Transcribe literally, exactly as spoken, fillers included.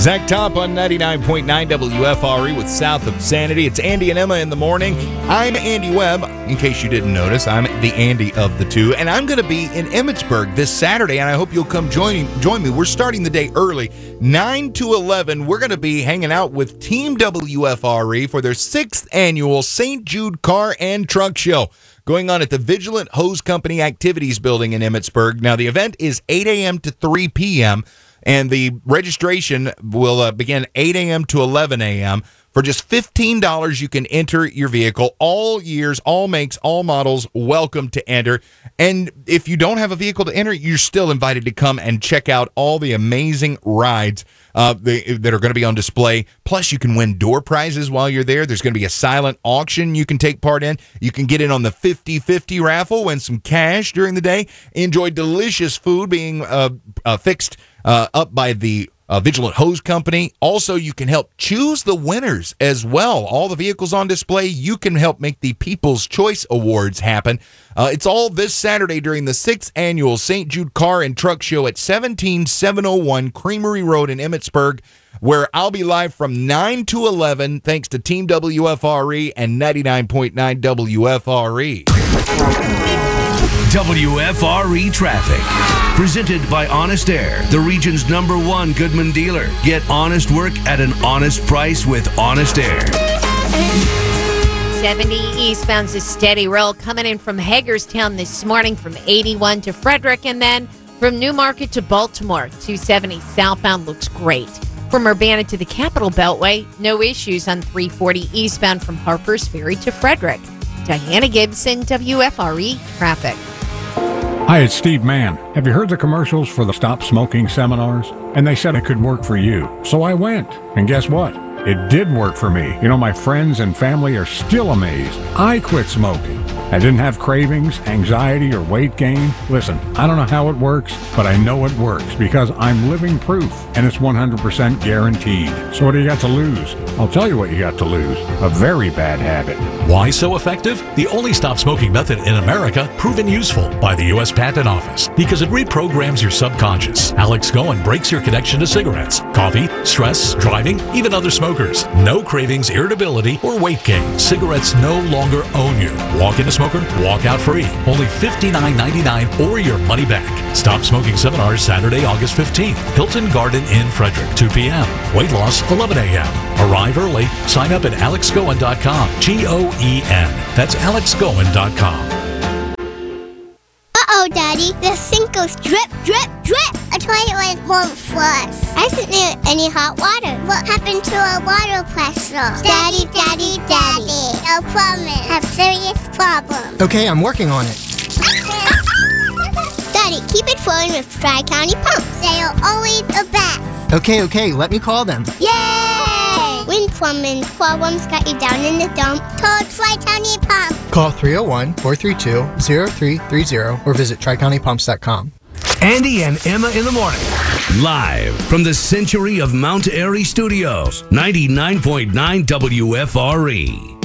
Zach Top on ninety-nine point nine W F R E with South of Sanity. It's Andy and Emma in the morning. I'm Andy Webb. In case you didn't notice, I'm the Andy of the two. And I'm going to be in Emmitsburg this Saturday, and I hope you'll come join, join me. We're starting the day early. nine to eleven, we're going to be hanging out with Team W F R E for their sixth annual Saint Jude Car and Truck Show, going on at the Vigilant Hose Company Activities Building in Emmitsburg. Now, the event is eight a.m. to three p.m., and the registration will uh, begin eight a.m. to eleven a.m. For just fifteen dollars, you can enter your vehicle. All years, all makes, all models, welcome to enter. And if you don't have a vehicle to enter, you're still invited to come and check out all the amazing rides uh, the, that are going to be on display. Plus, you can win door prizes while you're there. There's going to be a silent auction you can take part in. You can get in on the fifty-fifty raffle, win some cash during the day, enjoy delicious food being uh, uh, fixed Uh, up by the uh, Vigilant Hose Company. Also, you can help choose the winners as well. All the vehicles on display, you can help make the People's Choice Awards happen. Uh, it's all this Saturday during the sixth annual Saint Jude Car and Truck Show at seventeen seven oh one Creamery Road in Emmitsburg, where I'll be live from nine to eleven, thanks to Team W F R E and ninety-nine point nine W F R E. W F R E Traffic. Presented by Honest Air, the region's number one Goodman dealer. Get honest work at an honest price with Honest Air. seventy eastbound's a steady roll coming in from Hagerstown this morning from eighty-one to Frederick, and then from Newmarket to Baltimore. two seventy southbound looks great. From Urbana to the Capital Beltway, no issues on three forty eastbound from Harper's Ferry to Frederick. Diana Gibson, W F R E Traffic. Hi, it's Steve Mann. Have you heard the commercials for the Stop Smoking seminars? And they said it could work for you. So I went. And guess what? It did work for me. You know, my friends and family are still amazed. I quit smoking. I didn't have cravings, anxiety, or weight gain. Listen, I don't know how it works, but I know it works because I'm living proof, and it's one hundred percent guaranteed. So what do you got to lose? I'll tell you what you got to lose. A very bad habit. Why so effective? The only stop smoking method in America proven useful by the U S Patent Office because it reprograms your subconscious. Alex Goen breaks your connection to cigarettes, coffee, stress, driving, even other smokers. No cravings, irritability, or weight gain. Cigarettes no longer own you. Walk in a smoker, walk out free. Only fifty-nine ninety-nine or your money back. Stop Smoking Seminar Saturday, August fifteenth. Hilton Garden Inn, Frederick, two p.m. Weight loss, eleven a.m. Arrive early. Sign up at alex goen dot com. G O E N. That's alex goen dot com. Uh-oh, Daddy. The sink goes drip, drip, drip. A toilet won't flush. Isn't there any hot water? What happened to our water pressure? Daddy, Daddy, Daddy. No plumbing. Have serious problems. Okay, I'm working on it. Daddy, keep it flowing with Tri-County Pumps. They are always the best. Okay, okay, let me call them. Yay! When plumbing problems got you down in the dump, call Tri-County Pumps. Call three oh one, four three two, oh three three oh or visit tri county pumps dot com. Andy and Emma in the morning. Live from the Century of Mount Airy Studios. ninety-nine point nine W F R E.